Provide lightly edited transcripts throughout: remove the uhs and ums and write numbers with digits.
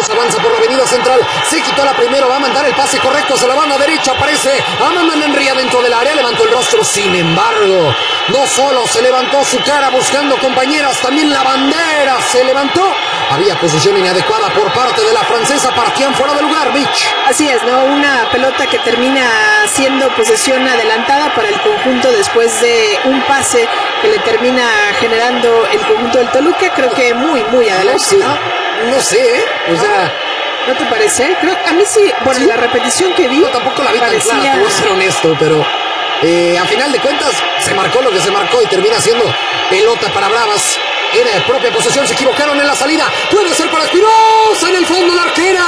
avanza por la avenida central, se quitó la primera, va a mandar el pase correcto hacia la banda derecha, aparece Amanda Henry dentro del área, levantó el rostro, sin embargo, no solo se levantó su cara buscando compañeras, también la bandera se levantó. Había posición inadecuada por parte de la francesa, partían fuera de lugar, Mitch. Así es, ¿no? Una pelota que termina siendo posesión adelantada para el conjunto después de un pase que le termina generando el conjunto del Toluca, creo que muy adelante, ¿no? No sé, o sea... ¿No te parece? Creo, a mí sí, bueno, ¿sí? La repetición que vi... Yo tampoco la vi parecía... tan clara, te voy a ser honesto, pero... a final de cuentas, se marcó lo que se marcó y termina siendo pelota para Bravas. Era propia posesión, se equivocaron en la salida. Puede ser para Espinosa, en el fondo la arquera.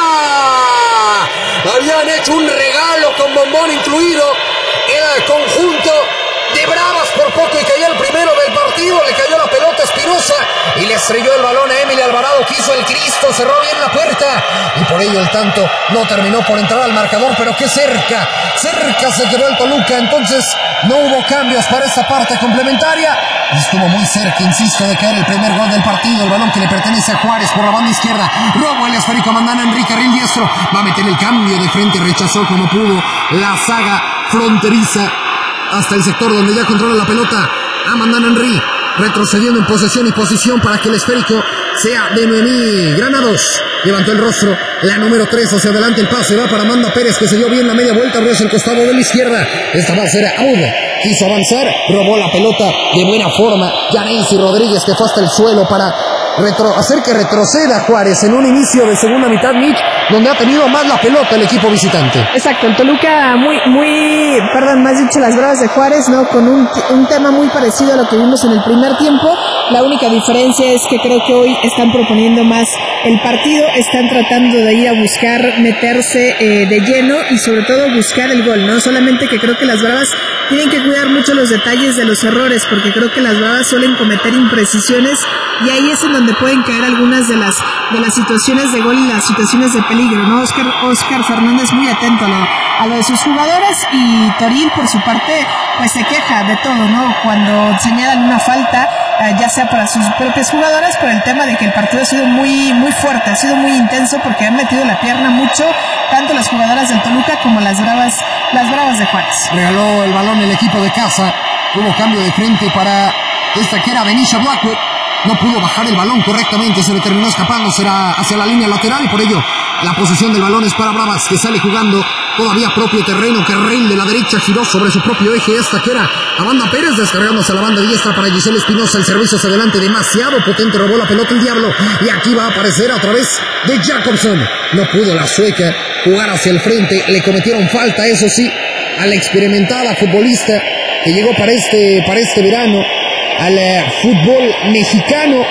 Habían hecho un regalo con bombón incluido. Era el conjunto de Bravas por poco y caía el primero del partido. Le cayó la pelota a Espinosa y le estrelló el balón a Emily Alvarado, que hizo el Cristo, cerró bien la puerta y por ello el tanto no terminó por entrar al marcador, pero que cerca se quedó el Toluca. Entonces no hubo cambios para esta parte complementaria. Estuvo muy cerca, insisto, de caer el primer gol del partido. El balón que le pertenece a Juárez por la banda izquierda. Robo el esférico, Amanda Henry, carril diestro. Va a meter el cambio de frente, rechazó como pudo la saga fronteriza hasta el sector donde ya controla la pelota Amanda Henry, retrocediendo en posesión y posición para que el esférico sea de Noemí Granados. Levantó el rostro, la número 3 hacia adelante, el pase va para Amanda Pérez, que se dio bien la media vuelta, abrió hacia el costado de la izquierda. Esta va a ser Auda, quiso avanzar, robó la pelota de buena forma Yanesi Rodríguez, que fue hasta el suelo para hacer que retroceda Juárez en un inicio de segunda mitad, Mitch, donde ha tenido más la pelota el equipo visitante. Exacto, el Toluca más dicho, las Bravas de Juárez, ¿no? Con un tema muy parecido a lo que vimos en el primer tiempo. La única diferencia es que creo que hoy están proponiendo más el partido, están tratando de ir a buscar meterse de lleno y sobre todo buscar el gol, ¿no? Solamente que creo que las Bravas tienen que cuidar mucho los detalles de los errores, porque creo que las Bravas suelen cometer imprecisiones y ahí es en donde pueden caer algunas de las situaciones de gol y las situaciones de peligro, ¿no? Oscar Fernández muy atento a lo de sus jugadores, y Toril por su parte pues se queja de todo, ¿no? Cuando señalan una falta, ya sea para sus propias jugadoras, por el tema de que el partido ha sido muy fuerte, ha sido muy intenso, porque han metido la pierna mucho, tanto las jugadoras del Toluca como las Bravas de Juárez. Regaló el balón el equipo de casa, hubo cambio de frente para esta que era Benicia Blackwood. No pudo bajar el balón correctamente, se le terminó escapando, será hacia la línea lateral, y por ello la posición del balón es para Bravas, que sale jugando todavía propio terreno. Carril de la derecha giró sobre su propio eje, esta que era Amanda Pérez, descargándose a la banda diestra para Giselle Espinosa. El servicio hacia adelante demasiado potente, robó la pelota el Diablo, y aquí va a aparecer a través de Jacobson. No pudo la sueca jugar hacia el frente, le cometieron falta, eso sí, a la experimentada futbolista que llegó para este verano al fútbol mexicano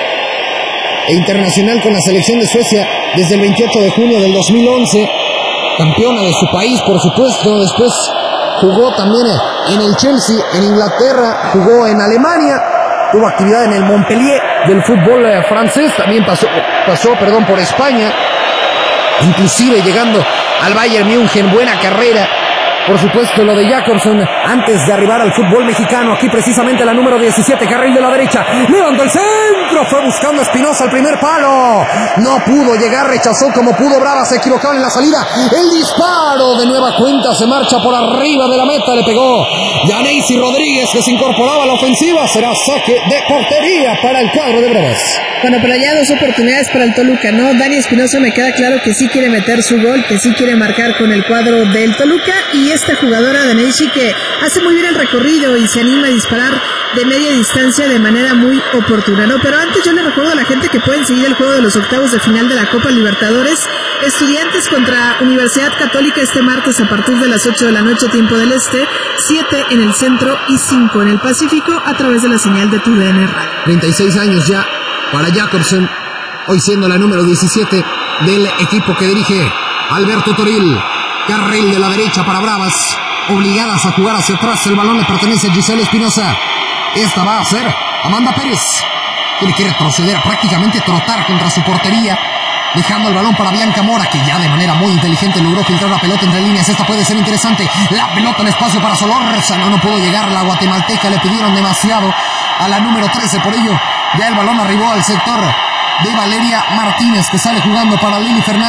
e internacional con la selección de Suecia desde el 28 de junio del 2011, campeona de su país, por supuesto. Después jugó también en el Chelsea, en Inglaterra, jugó en Alemania, tuvo actividad en el Montpellier del fútbol francés, también pasó por España, inclusive llegando al Bayern München. Buena carrera, por supuesto, lo de Jacobson antes de arribar al fútbol mexicano. Aquí precisamente la número 17, carril de la derecha, levantó el centro, fue buscando Espinosa al primer palo, no pudo llegar, rechazó como pudo Brava, se equivocaron en la salida, el disparo de nueva cuenta se marcha por arriba de la meta, le pegó Yanesi Rodríguez, que se incorporaba a la ofensiva. Será saque de portería para el cuadro de Bravas. Bueno, pero ya 2 oportunidades para el Toluca, ¿no? Dani Espinosa me queda claro que sí quiere meter su gol, que sí quiere marcar con el cuadro del Toluca, y esta jugadora de Neishi que hace muy bien el recorrido y se anima a disparar de media distancia de manera muy oportuna, ¿no? Pero antes yo le recuerdo a la gente que pueden seguir el juego de los octavos de final de la Copa Libertadores. Estudiantes contra Universidad Católica este martes a partir de las 8 de la noche, tiempo del este, 7 en el centro y 5 en el Pacífico, a través de la señal de TUDN Radio. 36 años ya para Jacobson, hoy siendo la número 17 del equipo que dirige Alberto Toril. Carril de la derecha para Bravas, obligadas a jugar hacia atrás. El balón le pertenece a Giselle Espinosa. Esta va a ser Amanda Pérez, que le quiere proceder a prácticamente trotar contra su portería, dejando el balón para Bianca Mora, que ya de manera muy inteligente logró filtrar la pelota entre líneas. Esta puede ser interesante. La pelota en espacio para Solórzano, no pudo llegar la guatemalteca, le pidieron demasiado a la número 13, por ello ya el balón arribó al sector de Valeria Martínez, que sale jugando para Lili Fernández.